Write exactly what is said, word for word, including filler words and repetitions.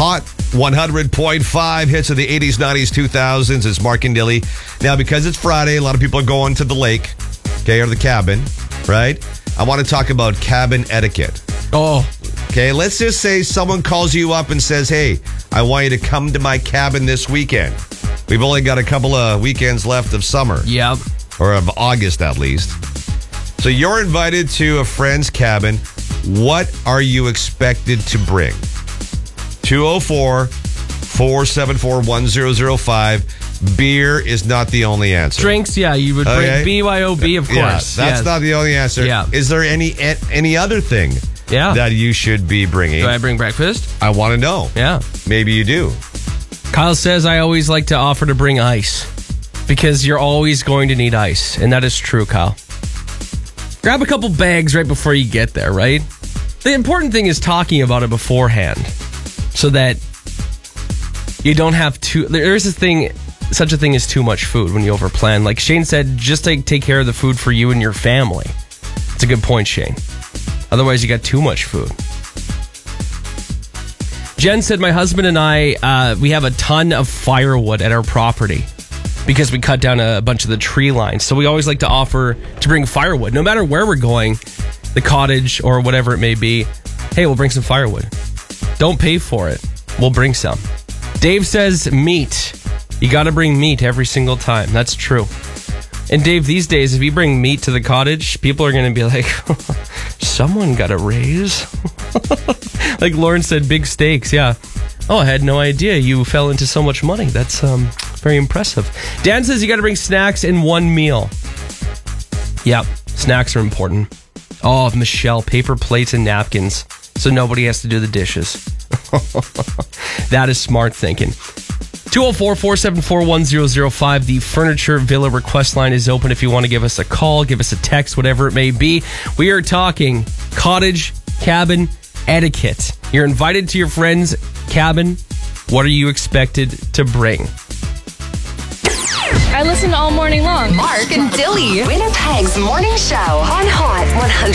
Hot one hundred point five hits of the eighties, nineties, two thousands. It's Mark and Dilly. Now, because it's Friday, a lot of people are going to the lake, okay, or the cabin, right? I want to talk about cabin etiquette. Oh. Okay, let's just say someone calls you up and says, hey, I want you to come to my cabin this weekend. We've only got a couple of weekends left of summer. Yep. Or of August, at least. So you're invited to a friend's cabin. What are you expected to bring? two oh four, four seven four, one oh oh five. Beer is not the only answer. Drinks, yeah, you would bring Okay. B Y O B, of course. Yeah, that's yes. not the only answer. Yeah. Is there any any other thing Yeah. that you should be bringing? Do I bring breakfast? I want to know. Yeah. Maybe you do. Kyle says, I always like to offer to bring ice because you're always going to need ice. And that is true, Kyle. Grab a couple bags right before you get there, right? The important thing is talking about it beforehand so that you don't have too... There's this thing, such a thing as too much food when you overplan. Like Shane said, just take, take care of the food for you and your family. It's a good point, Shane. Otherwise, you got too much food. Jen said, my husband and I, uh, we have a ton of firewood at our property because we cut down a bunch of the tree lines. So we always like to offer to bring firewood. No matter where we're going, the cottage or whatever it may be, hey, we'll bring some firewood. Don't pay for it. We'll bring some. Dave says meat. You got to bring meat every single time. That's true. And Dave, these days, if you bring meat to the cottage, people are going to be like, someone got a raise. Like Lauren said, big stakes, yeah. Oh, I had no idea you fell into so much money. That's um, very impressive. Dan says you got to bring snacks in one meal. Yep, snacks are important. Oh, Michelle, paper plates and napkins so nobody has to do the dishes. That is smart thinking. two oh four, four seven four, one oh oh five. The Furniture Villa request line is open if you want to give us a call, give us a text, whatever it may be. We are talking cottage, cabin, etiquette. You're invited to your friend's cabin. What are you expected to bring? I listen all morning long. Mark and Dilly. Winnipeg's morning show on Hot one hundred.